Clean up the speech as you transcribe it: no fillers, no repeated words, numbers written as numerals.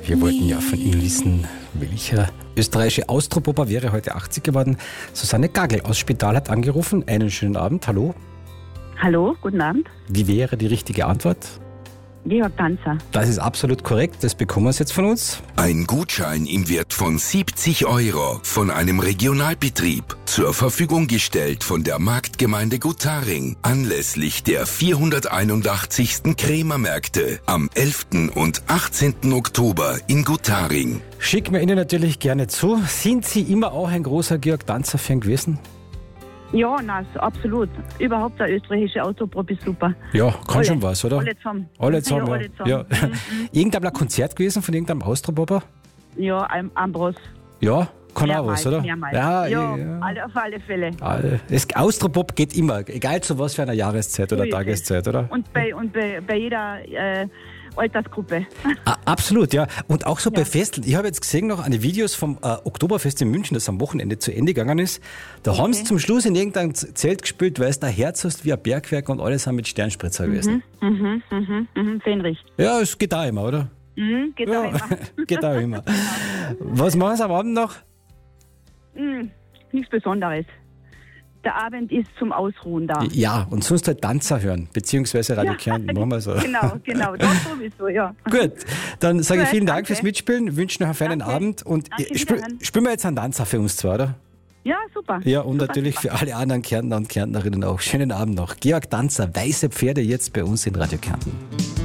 Wir wollten ja von Ihnen wissen, welcher österreichische Austropopper wäre heute 80 geworden. Susanne Gagel aus Spital hat angerufen. Einen schönen Abend. Hallo. Hallo, guten Abend. Wie wäre die richtige Antwort? Georg Danzer. Das ist absolut korrekt. Das bekommen wir jetzt von uns. Ein Gutschein im Wert von 70 € von einem Regionalbetrieb, zur Verfügung gestellt von der Marktgemeinde Gutaring, anlässlich der 481. Krämermärkte am 11. und 18. Oktober in Gutaring. Schicken wir Ihnen natürlich gerne zu. Sind Sie immer auch ein großer Georg Danzer-Fan gewesen? Ja, nein, absolut. Überhaupt der österreichische Autoprop ist super. Ja, kann schon was, oder? Alle zusammen. Alle zusammen, ja. ja. Alle zusammen. Ja. Irgendein Konzert gewesen von irgendeinem Austropopper? Ja, Ambros. Ja, kann auch Mehrmals, was, oder? mehrmals. Ja. Auf alle Fälle. Das Austropop geht immer, egal zu was für einer Jahreszeit oder Tageszeit, oder? Und bei jeder Altersgruppe. Absolut, ja. Und auch so bei Festeln. Ich habe jetzt gesehen noch eine Videos vom Oktoberfest in München, das am Wochenende zu Ende gegangen ist. Da haben sie zum Schluss in irgendeinem Zelt gespielt, weil es da Herz hast wie ein Bergwerk und alle sind mit Sternspritzer gewesen. Fähnrich. Ja, es geht auch immer, oder? Geht auch immer. Geht auch immer. Was machen Sie am Abend noch? Nichts Besonderes. Der Abend ist zum Ausruhen da. Ja, und sonst halt Danzer hören, beziehungsweise Radio Kärnten, machen wir so. Genau, das sowieso, ja. Gut, dann sage ich vielen Dank danke. fürs Mitspielen, wünsche noch einen feinen Abend und spielen wir jetzt einen Danzer für uns zwar, oder? Ja, super. Ja, und super, natürlich super. für alle anderen Kärntner und Kärntnerinnen auch. Schönen Abend noch. Georg Danzer, Weiße Pferde, jetzt bei uns in Radio Kärnten.